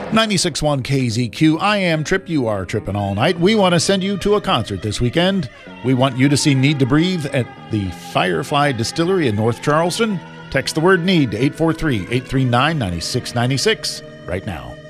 96.1 KZQ. I am Trip. You are tripping all night. We want to send you to a concert this weekend. We want you to see Need to Breathe at the Firefly Distillery in North Charleston. Text the word NEED to 843-839-9696 right now.